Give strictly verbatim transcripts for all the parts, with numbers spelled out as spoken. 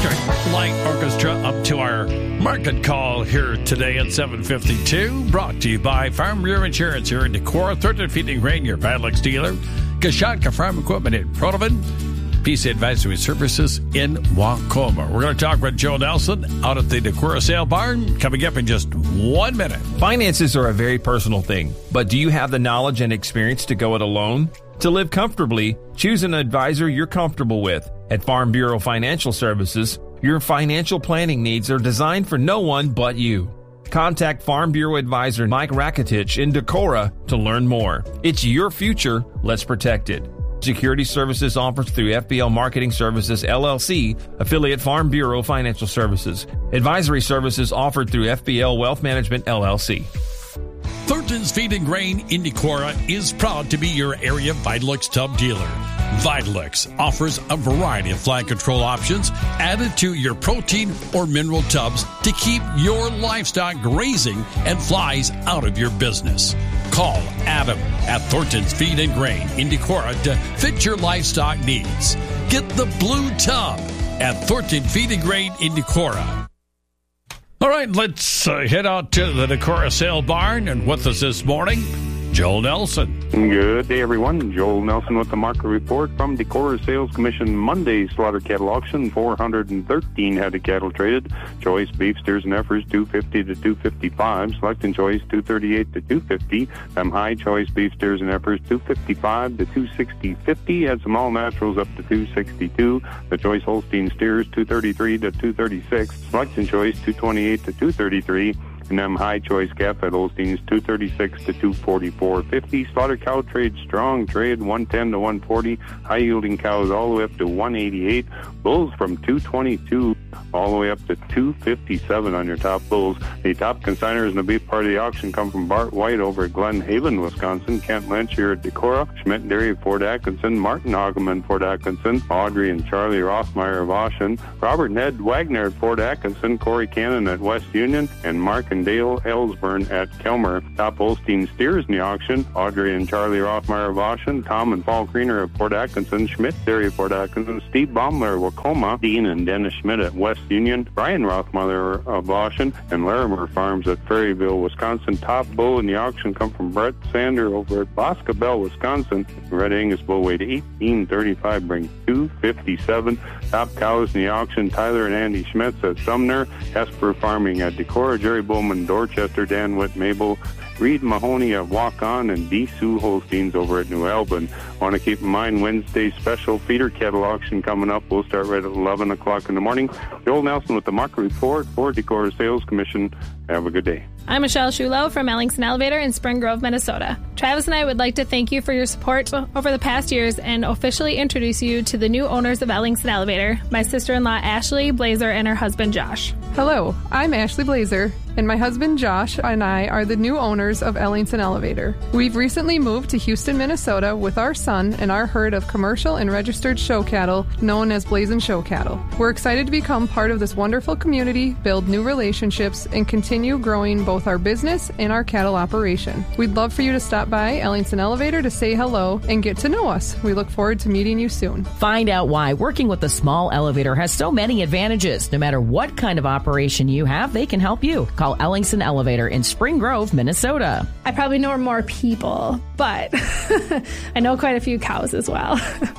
Electric Light Orchestra up to our market call here today at seven fifty-two. Brought to you by Farm Bureau Insurance here in Decorah, thirteen Feet and Grain, your Padlocks dealer. Kashatka Farm Equipment in Pronovan. P C Advisory Services in Wacoma. We're going to talk with Joe Nelson out at the Decorah Sale Barn coming up in just one minute. Finances are a very personal thing, but do you have the knowledge and experience to go it alone? To live comfortably, choose an advisor you're comfortable with. At Farm Bureau Financial Services, your financial planning needs are designed for no one but you. Contact Farm Bureau Advisor Mike Rakitich in Decorah to learn more. It's your future. Let's protect it. Security services offered through F B L Marketing Services, L L C, affiliate Farm Bureau Financial Services. Advisory services offered through F B L Wealth Management, L L C. Thornton's Feed and Grain in Decorah is proud to be your area Vitalux tub dealer. Vitalux offers a variety of fly control options added to your protein or mineral tubs to keep your livestock grazing and flies out of your business. Call Adam at Thornton's Feed and Grain in Decorah to fit your livestock needs. Get the blue tub at Thornton Feed and Grain in Decorah. All right, let's uh, head out to the Decorah Sale Barn, and with us this morning, Joel Nelson. Good day, everyone. Joel Nelson with the market report from Decorah Sales Commission Monday slaughter cattle auction. four hundred thirteen head of cattle traded. Choice beef steers and heifers two fifty to two fifty-five. Select and choice two thirty-eight to two fifty. Them high choice beef steers and heifers two fifty-five to two sixty fifty. Had some all naturals up to two sixty-two. The choice Holstein steers two thirty-three to two thirty-six. Select and choice two twenty-eight to two thirty-three. And them high choice calf fed Holsteins two thirty-six to two forty-four fifty. Slaughter cow trade strong trade one ten to one forty. High yielding cows all the way up to one eighty-eight. Bulls from two twenty-two all the way up to two fifty-seven on your top bulls. The top consigners in the beef part of the auction come from Bart White over at Glen Haven, Wisconsin. Kent Lynch here at Decorah. Schmidt Dairy, Fort Atkinson. Martin Hageman, Fort Atkinson. Audrey and Charlie Rothmeyer of Ocean. Robert and Ed Wagner at Fort Atkinson. Corey Cannon at West Union. And Mark and Dale Ellsburn at Kelmer. Top Holstein steers in the auction. Audrey and Charlie Rothmeyer of Ocean. Tom and Paul Greener of Fort Atkinson. Schmidt Dairy, Fort Atkinson. Steve Baumler of Wacoma. Dean and Dennis Schmidt at West Union. Brian Rothmeyer of Ocean. And Larimer Farms at Ferryville, Wisconsin. Top bull in the auction come from Brett Sander over at Boscobel, Wisconsin. Red Angus bull weighed eighteen thirty-five, brings two fifty-seven. Top cows in the auction, Tyler and Andy Schmitz at Sumner. Hesper Farming at Decorah. Jerry Bowman, Dorchester. Dan Witt, Mabel. Reed Mahoney of Walk-On, and D. Sue Holsteins over at New Albin. Want to keep in mind Wednesday's special feeder cattle auction coming up. We'll start right at eleven o'clock in the morning. Joel Nelson with the market report for Decorah Sales Commission. Have a good day. I'm Michelle Shulo from Ellingson Elevator in Spring Grove, Minnesota. Travis and I would like to thank you for your support over the past years and officially introduce you to the new owners of Ellingson Elevator, my sister-in-law Ashley Blazer and her husband Josh. Hello, I'm Ashley Blazer, and my husband Josh and I are the new owners of Ellingson Elevator. We've recently moved to Houston, Minnesota with our son and our herd of commercial and registered show cattle known as Blazin' Show Cattle. We're excited to become part of this wonderful community, build new relationships, and continue growing both our business and our cattle operation. We'd love for you to stop by Ellingson Elevator to say hello and get to know us. We look forward to meeting you soon. Find out why working with a small elevator has so many advantages. No matter what kind of operation you have, they can help you. Call Ellingson Elevator in Spring Grove, Minnesota. I probably know more people, but I know quite a few cows as well.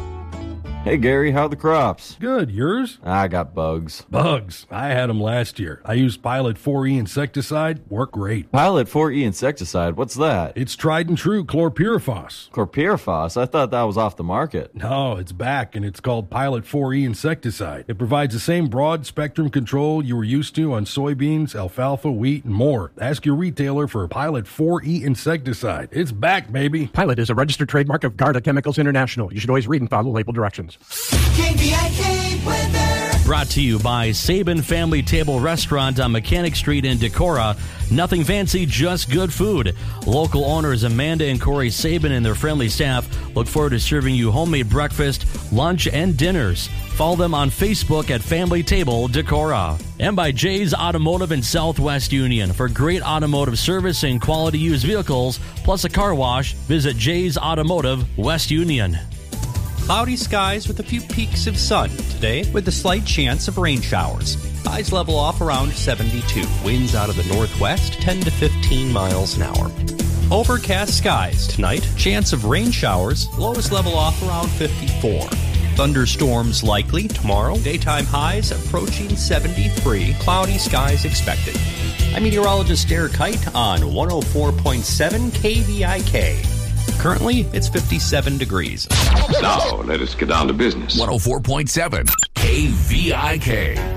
Hey, Gary, how are the crops? Good. Yours? I got bugs. Bugs. I had them last year. I used Pilot four E insecticide. Worked great. Pilot four E insecticide? What's that? It's tried and true chlorpyrifos. Chlorpyrifos? I thought that was off the market. No, it's back, and it's called Pilot four E insecticide. It provides the same broad-spectrum control you were used to on soybeans, alfalfa, wheat, and more. Ask your retailer for Pilot four E insecticide. It's back, baby. Pilot is a registered trademark of Garda Chemicals International. You should always read and follow label directions. K B I K weather. Brought to you by Sabin Family Table Restaurant on Mechanic Street in Decorah. Nothing fancy, just good food. Local owners Amanda and Corey Sabin and their friendly staff look forward to serving you homemade breakfast, lunch, and dinners. Follow them on Facebook at Family Table Decorah. And by Jay's Automotive in Southwest Union. For great automotive service and quality used vehicles, plus a car wash, visit Jay's Automotive West Union. Cloudy skies with a few peaks of sun today with a slight chance of rain showers. Highs level off around seventy-two. Winds out of the northwest ten to fifteen miles an hour. Overcast skies tonight. Chance of rain showers. Lows level off around fifty-four. Thunderstorms likely tomorrow. Daytime highs approaching seventy-three. Cloudy skies expected. I'm meteorologist Derek Kite on one oh four point seven K V I K. Currently, it's fifty-seven degrees. Now, let us get down to business. one oh four point seven K V I K.